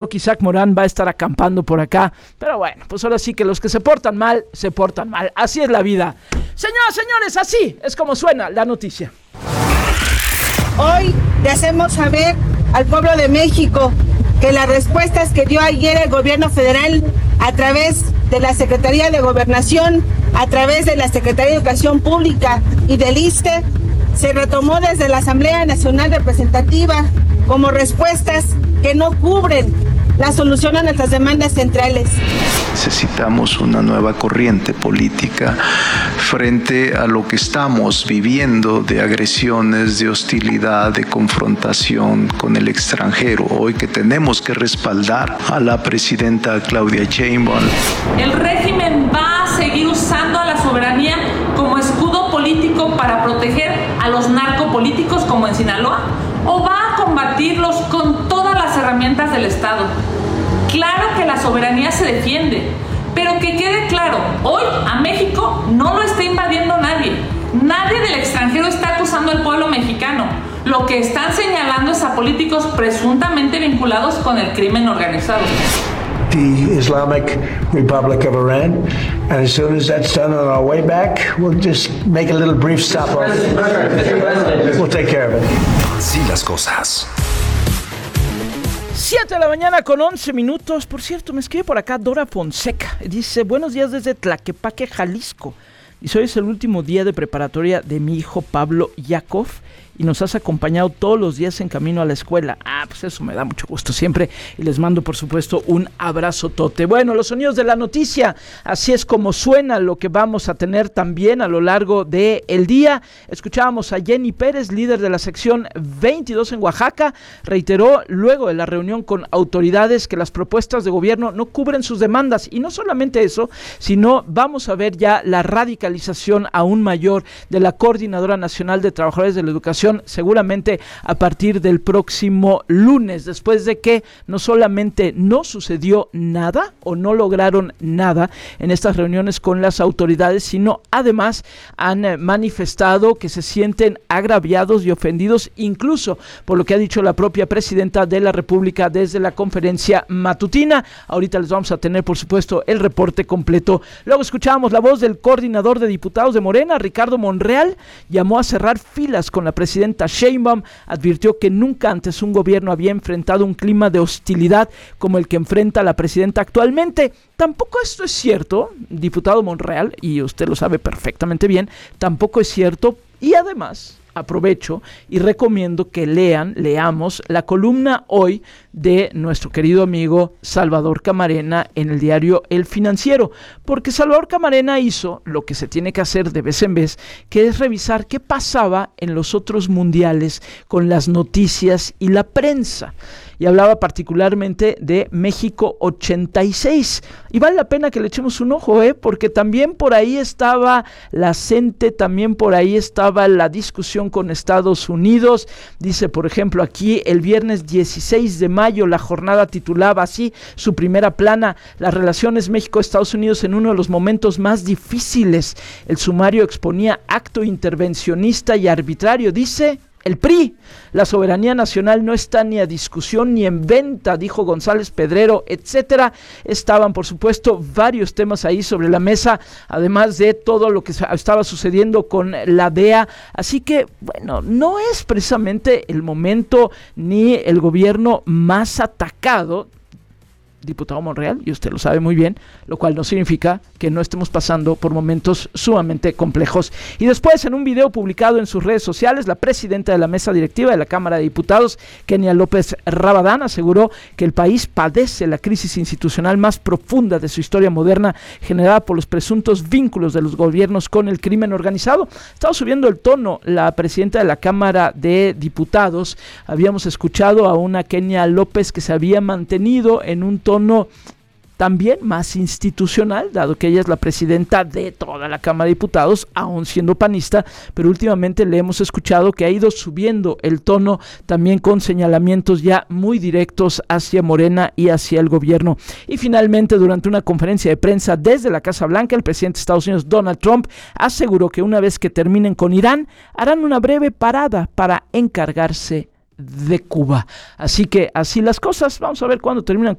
creo que Isaac Morán va a estar acampando por acá. Pero bueno, pues ahora sí que los que se portan mal, se portan mal. Así es la vida. Señoras, señores, así es como suena la noticia. Hoy le hacemos saber al pueblo de México que las respuestas que dio ayer el gobierno federal a través de la Secretaría de Gobernación, a través de la Secretaría de Educación Pública y del ISSSTE, se retomó desde la Asamblea Nacional Representativa como respuestas que no cubren la solución a nuestras demandas centrales. Necesitamos una nueva corriente política frente a lo que estamos viviendo de agresiones, de hostilidad, de confrontación con el extranjero. Hoy que tenemos que respaldar a la presidenta Claudia Sheinbaum. El régimen va a seguir usando a la soberanía como escudo político para proteger a los narcopolíticos como en Sinaloa, o va a combatirlos con todas las herramientas del Estado. Claro que la soberanía se defiende, pero que quede claro, hoy a México no lo está invadiendo nadie. Nadie del extranjero está acusando al pueblo mexicano. Lo que están señalando es a políticos presuntamente vinculados con el crimen organizado. The Islamic Republic of Iran, and as soon as that's done on our way back, we'll just make a little brief stop. We'll take care of it. Así las cosas. 7 de la mañana con 11 minutos. Por cierto, me escribe por acá Dora Fonseca. Dice, buenos días desde Tlaquepaque, Jalisco. Dice, hoy es el último día de preparatoria de mi hijo Pablo Yakov y nos has acompañado todos los días en camino a la escuela. Pues eso me da mucho gusto siempre y les mando por supuesto un abrazo tote. Bueno, los sonidos de la noticia, así es como suena lo que vamos a tener también a lo largo del día. Escuchábamos a Jenny Pérez, líder de la sección 22 en Oaxaca, reiteró luego de la reunión con autoridades que las propuestas de gobierno no cubren sus demandas y no solamente eso, sino vamos a ver ya la radicalización aún mayor de la Coordinadora Nacional de Trabajadores de la Educación seguramente a partir del próximo lunes, después de que no solamente no sucedió nada o no lograron nada en estas reuniones con las autoridades, sino además han manifestado que se sienten agraviados y ofendidos incluso por lo que ha dicho la propia presidenta de la República desde la conferencia matutina. Ahorita les vamos a tener por supuesto el reporte completo. Luego escuchábamos la voz del coordinador de diputados de Morena, Ricardo Monreal, llamó a cerrar filas con la presidenta Sheinbaum, advirtió que nunca antes un gobierno había enfrentado un clima de hostilidad como el que enfrenta la presidenta actualmente. Tampoco esto es cierto, diputado Monreal, y usted lo sabe perfectamente bien, tampoco es cierto, y además aprovecho y recomiendo que leamos la columna hoy de nuestro querido amigo Salvador Camarena en el diario El Financiero, porque Salvador Camarena hizo lo que se tiene que hacer de vez en vez, que es revisar qué pasaba en los otros mundiales con las noticias y la prensa. Y hablaba particularmente de México 86. Y vale la pena que le echemos un ojo, porque también por ahí estaba la CENTE, también por ahí estaba la discusión con Estados Unidos. Dice, por ejemplo, aquí el viernes 16 de mayo, la jornada titulaba así, su primera plana, las relaciones México-Estados Unidos en uno de los momentos más difíciles. El sumario exponía acto intervencionista y arbitrario, dice el PRI, la soberanía nacional no está ni a discusión ni en venta, dijo González Pedrero, etcétera. Estaban, por supuesto, varios temas ahí sobre la mesa, además de todo lo que estaba sucediendo con la DEA. Así que, bueno, no es precisamente el momento ni el gobierno más atacado, diputado Monreal, y usted lo sabe muy bien, lo cual no significa que no estemos pasando por momentos sumamente complejos. Y después, en un video publicado en sus redes sociales, la presidenta de la mesa directiva de la Cámara de Diputados, Kenia López Rabadán, aseguró que el país padece la crisis institucional más profunda de su historia moderna, generada por los presuntos vínculos de los gobiernos con el crimen organizado. Estaba subiendo el tono la presidenta de la Cámara de Diputados. Habíamos escuchado a una Kenia López que se había mantenido en un tono también más institucional, dado que ella es la presidenta de toda la Cámara de Diputados, aún siendo panista, pero últimamente le hemos escuchado que ha ido subiendo el tono también con señalamientos ya muy directos hacia Morena y hacia el gobierno. Y finalmente, durante una conferencia de prensa desde la Casa Blanca, el presidente de Estados Unidos, Donald Trump, aseguró que una vez que terminen con Irán, harán una breve parada para encargarse de Cuba. Así que así las cosas. Vamos a ver cuándo terminan